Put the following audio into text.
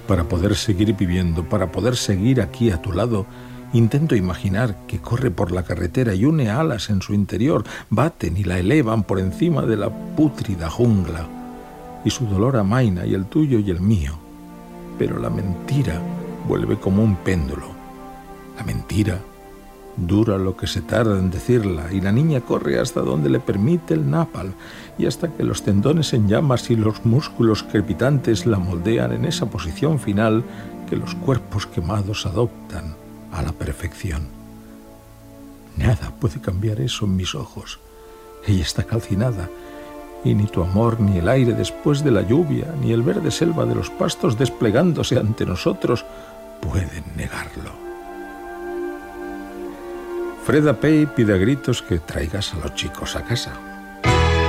Para poder seguir viviendo, para poder seguir aquí a tu lado, intento imaginar que corre por la carretera y une alas en su interior, baten y la elevan por encima de la pútrida jungla, y su dolor amaina y el tuyo y el mío. Pero la mentira vuelve como un péndulo. La mentira dura lo que se tarda en decirla, y la niña corre hasta donde le permite el napal, y hasta que los tendones en llamas y los músculos crepitantes la moldean en esa posición final que los cuerpos quemados adoptan a la perfección. Nada puede cambiar eso en mis ojos. Ella está calcinada, y ni tu amor, ni el aire después de la lluvia, ni el verde selva de los pastos desplegándose ante nosotros pueden negarlo. Freda Pei pide a gritos que traigas a los chicos a casa.